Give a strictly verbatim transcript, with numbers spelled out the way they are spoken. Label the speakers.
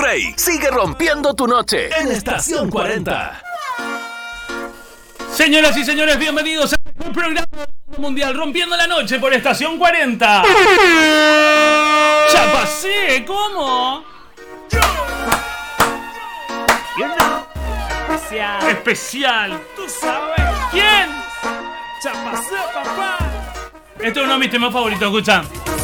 Speaker 1: Play. Sigue rompiendo tu noche en Estación cuarenta.
Speaker 2: Señoras y señores, bienvenidos al programa mundial Rompiendo la Noche por Estación cuarenta. ¡Ya pasé! ¿Cómo?
Speaker 3: You know. Especial.
Speaker 2: Especial.
Speaker 3: Tú sabes.
Speaker 2: ¿Quién?
Speaker 3: Ya pasé, papá.
Speaker 2: Esto es uno de mis temas favoritos, escucha.